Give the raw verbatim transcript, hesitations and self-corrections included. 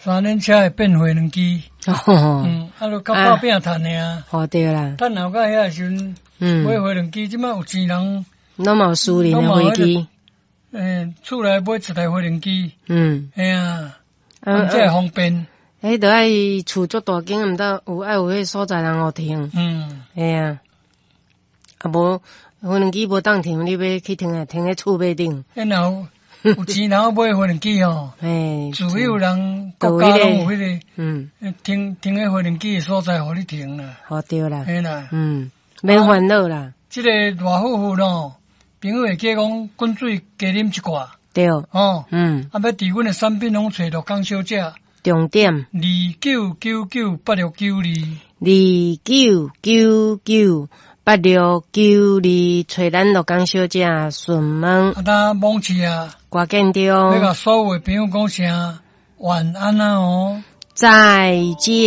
三轮车会变回轮机。 哦， 嗯，啊，就较靠边赚的啊。 好对啦。 趁后到遐时阵， 嗯， 买回轮机，即摆有钱人， 拢嘛有私人的飞机。 嗯，厝内买一台飞轮机。嗯，哎呀，咁这方便。 迄着爱厝足大间，毋得有爱有迄所在人互停。嗯，哎呀，啊无飞轮机无当停，你要去停啊，停喺厝尾顶。 然后有钱人买飞轮机吼，哎，自有人国家拢有迄个，嗯，停停喺飞轮机的所在，互你停啦。好对啦，哎啦，嗯， 免烦恼啦。 即个大夫妇咯，朋友会记讲滚水加啉一挂。对，哦，嗯，啊，要伫阮的产品拢找到港小姐。重点二九九九八六九二，二九九九八六九二，找咱乐江小姐询问。啊，咱网市啊，挂见着。要甲所有的朋友讲声晚安啊哦，再见。